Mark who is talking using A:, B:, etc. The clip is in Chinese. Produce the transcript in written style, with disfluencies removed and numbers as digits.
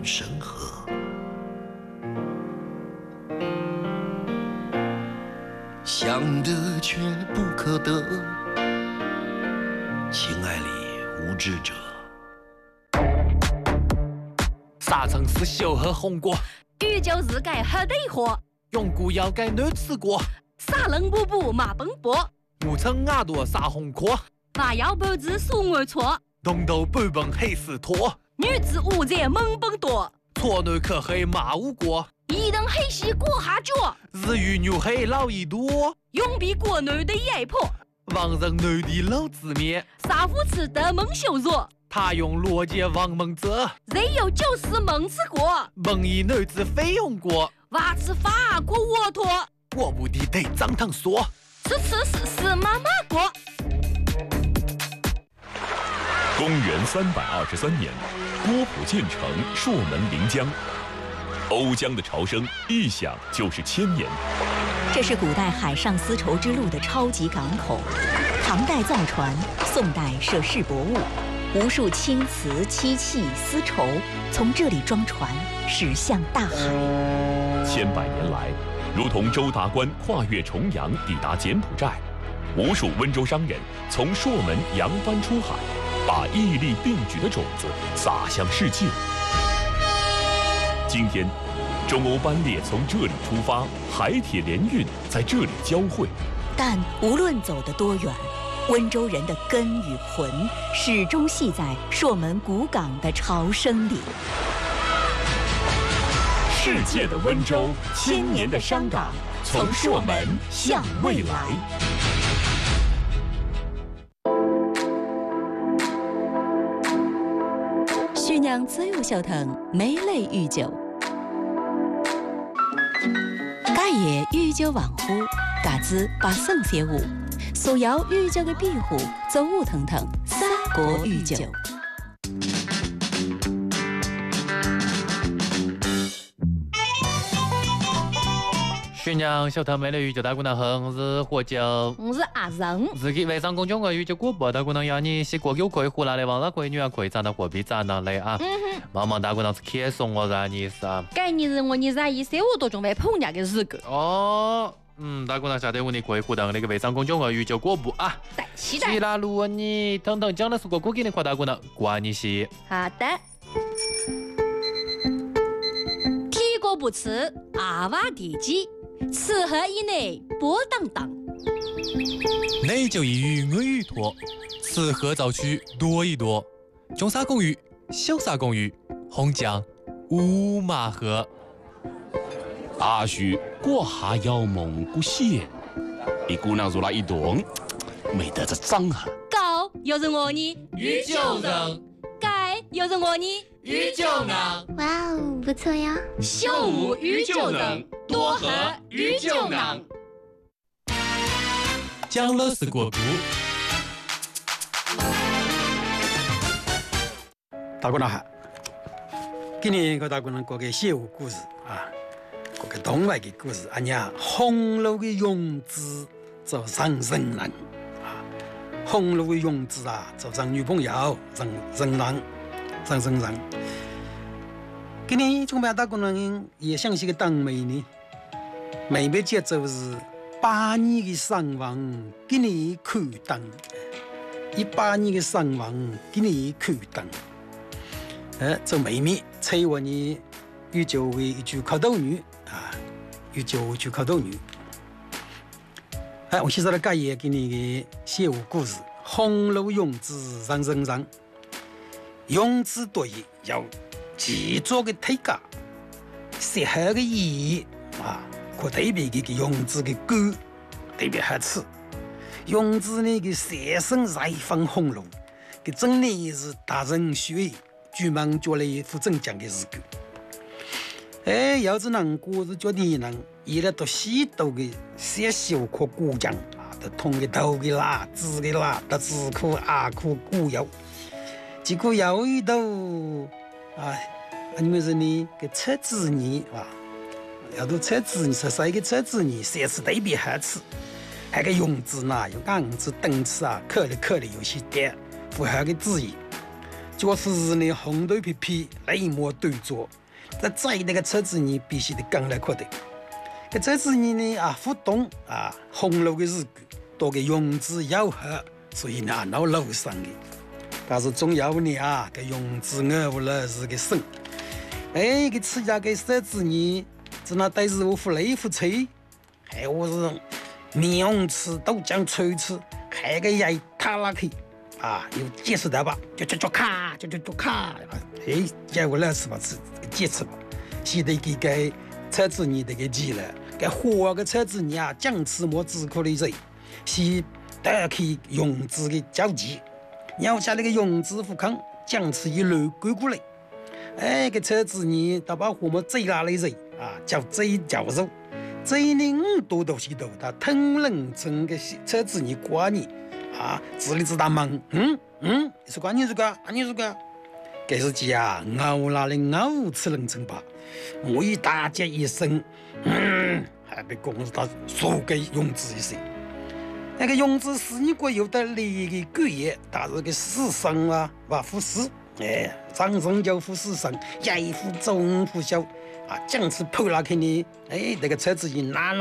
A: 深河。想得却不可得，情爱里无知者。
B: 啥城市小喝红果？
C: 宇宙日改喝得喝，
B: 永固要改难吃过。
C: 啥人补补马奔波，
B: 我称牙朵啥红壳。
C: 娃要半子送我错，
B: 东头半本黑丝拖。
C: 女子无在猛奔多，
B: 错内可黑马无过。
C: 一等黑西过下脚，
B: 日语牛黑老一多。
C: 永比国内的压迫，
B: 王人内地老子面。
C: 杀父吃的蒙羞辱，
B: 他用逻辑王蒙泽。
C: 人有就是蒙吃过，
B: 蒙以女子非用过。
C: 娃吃法国沃托，
B: 我不的得张堂说。
C: 吃妈妈过。
D: 公元323年，郭璞建成朔门临江。瓯江的潮声一响就是1000年。
E: 这是古代海上丝绸之路的超级港口，唐代造船，宋代设市舶物，无数青瓷、漆器、丝绸从这里装船驶向大海。
D: 千百年来，如同周达观跨越重洋抵达柬埔寨，无数温州商人从朔门扬帆出海，把屹立并举的种子撒向世界。今天，中欧班列从这里出发，海铁联运在这里交汇。
E: 但无论走得多远，温州人的根与魂始终系在朔门古港的潮声里。
D: 世界的温州，1000年的商港，从朔门向未来。
E: 徐酿最有小腾梅类御酒，家业御酒王府，嘎子把圣写舞，所有御酒的庇护，走舞腾腾，三国御酒。
B: 徐娘小腾梅类御酒大姑娘好，我是何酒，
C: 我是阿仁。
B: 自己微商公众号御酒广播大姑娘要你是过酒可以胡来的王老可以女儿可以站到货币站到来啊。茫茫大姑娘是开送我让你是啊。
C: 该你是我你在意3万多种为碰人家的日子。
B: 哦。大姑娘晓得我你可以互动那个微商公众号御酒广播啊。
C: 期待。
B: 其他如果你腾腾讲的是个古给的话，大姑娘关你些。
C: 好的。提过不吃，阿娃地鸡。吃喝以内波荡荡，
B: 内就一语我语多，吃喝早去多一多。中沙公寓，小沙公寓，红酱乌马河。
F: 阿叔过下要蒙古县，一姑娘入了一顿，没得这张啊。
C: 高又是我呢，
B: 御酒人。
C: 该又是我呢，
B: 御酒人。
G: 哇哦，不错呀！
C: 秀舞御酒人，多喝御酒人。
B: 讲了是国故。
H: 大姑娘好，今年我大姑娘过个写舞故事啊，过个动外的故事，俺家红楼的勇子做上人人啊，红楼的勇子啊，做上女朋友，人人。今年中班大姑娘也像是个当妹呢，妹妹节奏是8年的上王，今年看灯，18年的上王，今年看灯。做妹妹催我呢，又就为一句口头语啊，又就一句口头语。我现在来讲一给你的写舞故事：红楼勇子人人，勇子对要继续的推介，适合的意义啊，可特别的勇子的歌特别好吃。勇子呢个三生再放红楼，个真的是大人学。专门叫来副正讲的日子，要是能过是叫你能，伊拉都许多个小小颗姑娘啊，都通个头个啦，指个啦，都只哭啊哭姑腰，结果有一道啊，你们说呢？个车子泥啊，要都车子泥，说一个车子泥，三次特别好吃，还个用字呢，用硬字、凳子啊，刻了有些点，符合个字意。 就是呢红豆皮皮，雷模对坐。在那个车子呢，必须得刚来快的。这车子呢互动红楼的日子，多个用字要合，所以呢闹楼上的。但是总要呢个用字我了是个省。个吃家个车子呢，只那带是我付来付去，还我是面吃豆浆吹吃，还个也塌拉去。有解释的吧？就卡，结果那是吧？是解释吧？现在给个车子你这个急了，给火个车子你讲吃么只可的人，是得去用字的交集，要下那个用字富康讲吃一路归过来，个车子你他把火么最拉的人叫最叫肉，最呢多东西多，他腾冷成个车子你挂你。自立自大忙，是关你这个，你这个，这是鸡熬拉的熬吃冷成吧？我与大家一声，还被公司他说给用字一声。那个用字是你国有的利的贵业，但是个世上富士，上上就富世上，一富中富小，讲是破拉去呢，那个车子一拿